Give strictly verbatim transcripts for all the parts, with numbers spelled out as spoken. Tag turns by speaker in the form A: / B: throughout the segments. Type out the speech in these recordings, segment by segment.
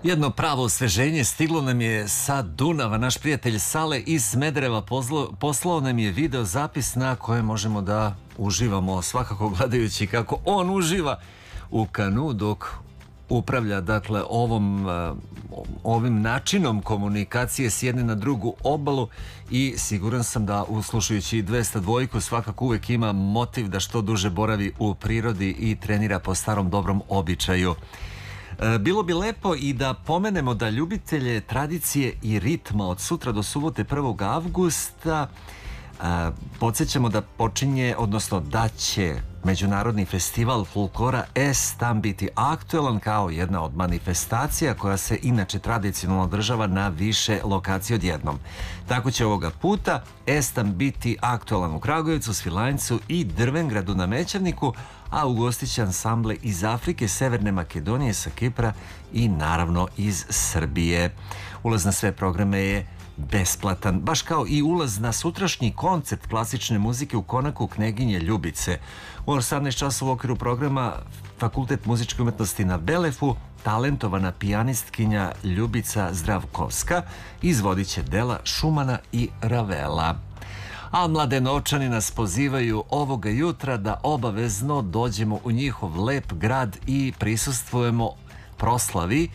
A: Jedno pravo osveženje stiglo nam je sa Dunava. Naš prijatelj Sale iz Smedereva pozlo, poslao nam je video zapis na kojem možemo da uživamo, svakako gledajući kako on uživa u kanu dok upravlja dakle ovom, ovim načinom komunikacije s jedne na drugu obalu i siguran sam da uslušajući dvesta dva svakako uvek ima motiv da što duže boravi u prirodi i trenira po starom dobrom običaju. Bilo bi lepo i da pomenemo da ljubitelje tradicije i ritma od sutra do subote prvog avgusta podsjećamo da počinje, odnosno da će Međunarodni festival folklora Estam biti aktuelan kao jedna od manifestacija koja se inače tradicionalno održava na više lokacija odjednom. Tako će ovoga puta Estam biti aktuelan u Kragujevcu, Svilajncu i Drvengradu na Mećavniku, a ugostit će ansamble iz Afrike, Severne Makedonije, sa Kipra i naravno iz Srbije. Ulaz na sve programe je besplatan, baš kao i ulaz na sutrašnji koncert klasične muzike u Konaku Kneginje Ljubice. U osamnaest časova u okviru programa Fakultet muzičke umetnosti na Belefu, talentovana pijanistkinja Ljubica Zdravkovska izvodit će dela Šumana i Ravela. A mlade novčani nas pozivaju ovoga jutra da obavezno dođemo u njihov lep grad i prisustvujemo proslavi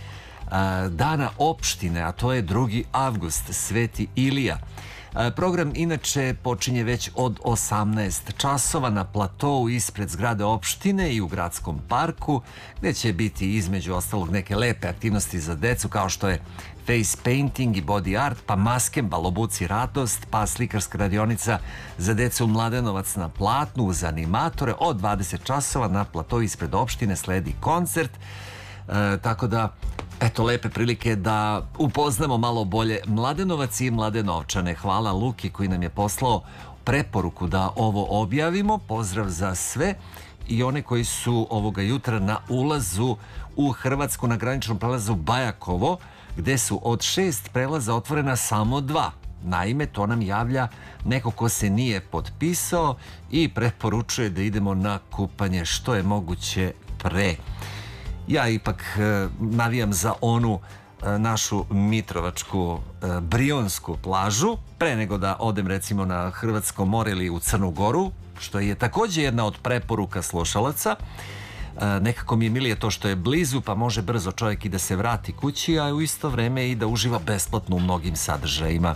A: Dana opštine, a to je drugi avgust, Sveti Ilija. Program inače počinje već od osamnaest časova na platou ispred zgrade opštine i u gradskom parku, gde će biti između ostalog neke lepe aktivnosti za decu kao što je face painting i body art, pa maske, balobuci radost, pa slikarska radionica za decu Mladenovac na platnu uz animatore. Od dvadeset časova na platou ispred opštine sledi koncert, e, tako da eto, lepe prilike da upoznamo malo bolje Mladenovac i Mladenovčane. Hvala Luki koji nam je poslao preporuku da ovo objavimo. Pozdrav za sve i one koji su ovoga jutra na ulazu u Hrvatsku na graničnom prelazu Bajakovo, gde su od šest prelaza otvorena samo dva. Naime, to nam javlja neko ko se nije potpisao i preporučuje da idemo na kupanje što je moguće pre. Ja ipak e, navijam za onu e, našu mitrovačku e, brionsku plažu pre nego da odem recimo na Hrvatsko more ili u Crnu Goru, što je također jedna od preporuka slušalaca. E, nekako mi je milije to što je blizu, pa može brzo čovjek i da se vrati kući, a u isto vreme i da uživa besplatno u mnogim sadržajima.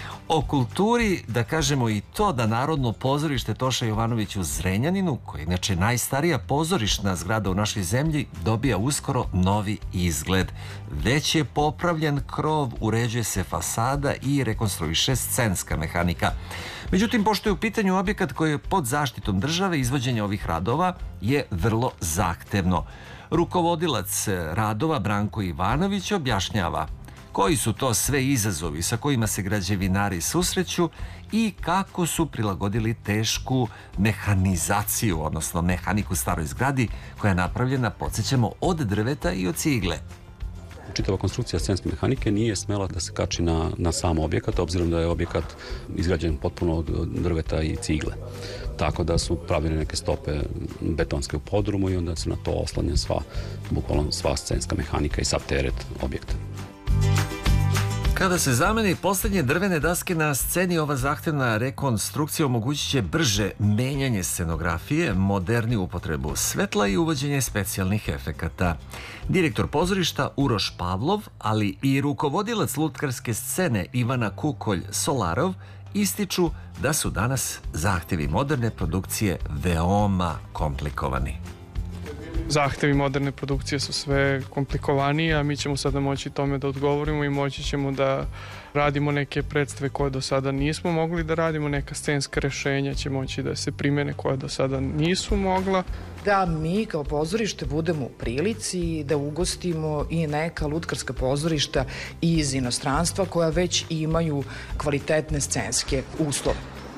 A: O kulturi da kažemo i to da Narodno pozorište Toša Jovanović u Zrenjaninu, koja je inače najstarija pozorišna zgrada u našoj zemlji, dobija uskoro novi izgled. Već je popravljen krov, uređuje se fasada i rekonstruiše scenska mehanika. Međutim, pošto je u pitanju objekat koji je pod zaštitom države, izvođenje ovih radova je vrlo zahtevno. Rukovodilac radova Branko Ivanović objašnjava koji su to sve izazovi sa kojima se građevinari susreću i kako su prilagodili tešku mehanizaciju, odnosno mehaniku staroj zgradi koja je napravljena, podsjećamo, od drveta i od cigle.
B: Čitava konstrukcija scenske mehanike nije smela da se kači na, na sam objekat, obzirom da je objekat izgrađen potpuno od drveta i cigle. Tako da su pravljene neke stope betonske u podrumu i onda se na to oslanja sva, bukvalno sva scenska mehanika i sav teret objekta.
A: Kada se zameni poslednje drvene daske na sceni, ova zahtevna rekonstrukcija omogućit će brže menjanje scenografije, moderniju upotrebu svetla i uvođenje specijalnih efekata. Direktor pozorišta Uroš Pavlov, ali i rukovodilac lutkarske scene Ivana Kukolj-Solarov ističu da su danas zahtevi moderne produkcije veoma komplikovani.
C: Zahtevi moderne produkcije su sve komplikovaniji, a mi ćemo sada moći tome da odgovorimo i moći ćemo da radimo neke predstave koje do sada nismo mogli da radimo, neka scenska rešenja će moći da se primene koje do sada nisu mogla.
D: Da mi kao pozorište budemo u prilici da ugostimo i neka lutkarska pozorišta iz inostranstva koja već imaju kvalitetne scenske uslove.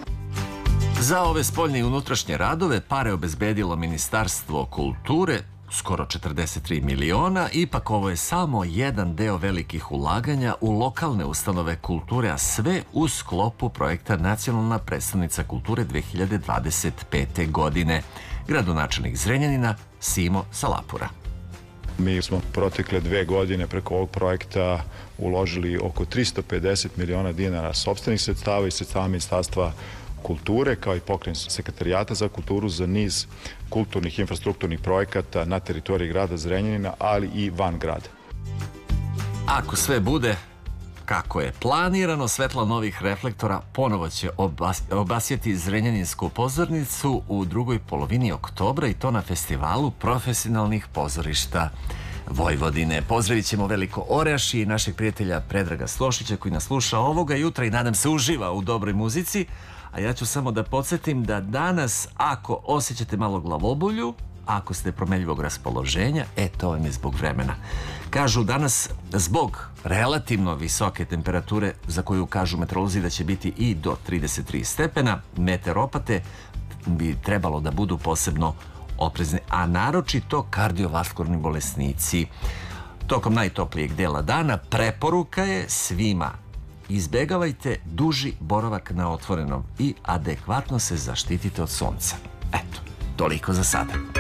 A: Za ove spoljne i unutrašnje radove pare obezbedilo Ministarstvo kulture, skoro četrdeset tri miliona, ipak ovo je samo jedan deo velikih ulaganja u lokalne ustanove kulture, a sve u sklopu projekta Nacionalna predstavnica kulture dve hiljade dvadeset pete. godine. Gradonačelnik Zrenjanina Simo Salapura.
E: Mi smo protekle dve godine preko ovog projekta uložili oko tristo pedeset miliona dinara sopstvenih sredstava i sredstava Ministarstva kulture, kao i Pokrajinskog sekretarijata za kulturu za niz kulturnih infrastrukturnih projekata na teritoriji grada Zrenjanina, ali i van grada.
A: Ako sve bude kako je planirano, svetla novih reflektora ponovo će obas obasjeti Zrenjaninsku pozornicu u drugoj polovini oktobra, i to na festivalu profesionalnih pozorišta Vojvodine. Pozdravit ćemo Veliko Orašje i našeg prijatelja Predraga Slošića, koji nas sluša ovoga jutra i nadam se uživa u dobroj muzici. A ja ću samo da podsjetim da danas, ako osjećate malo glavobolju, ako ste promenljivog raspoloženja, e, to vam je zbog vremena. Kažu danas, zbog relativno visoke temperature, za koju kažu meteorolozi da će biti i do trideset tri stepena, meteoropate bi trebalo da budu posebno oprezni, a naročito kardiovaskularni bolesnici. Tokom najtoplijeg dela dana preporuka je svima: izbegavajte duži boravak na otvorenom i adekvatno se zaštitite od sunca. Eto, toliko za sada.